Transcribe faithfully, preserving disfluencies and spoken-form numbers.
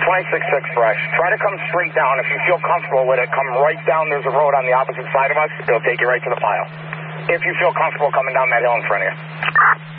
twenty-six six fresh. Try to come straight down. If you feel comfortable with it, come right down. There's a road on the opposite side of us. It'll take you right to the pile. If you feel comfortable coming down that hill in front of you.